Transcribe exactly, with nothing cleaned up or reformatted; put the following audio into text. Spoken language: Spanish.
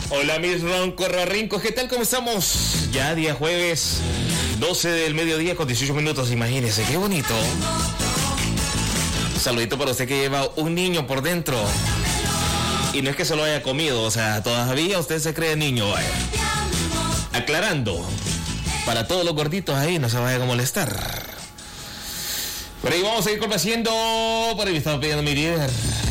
Hola mis roncorrarrincos, ¿qué tal? ¿Cómo estamos? Ya día jueves, doce del mediodía con dieciocho minutos, imagínense, qué bonito. Un saludito para usted que lleva un niño por dentro. Y no es que se lo haya comido, o sea, todavía usted se cree niño, vaya. Aclarando, para todos los gorditos ahí, no se vayan a molestar. Por ahí vamos a ir complaciendo, por ahí me estaba pidiendo mi líder.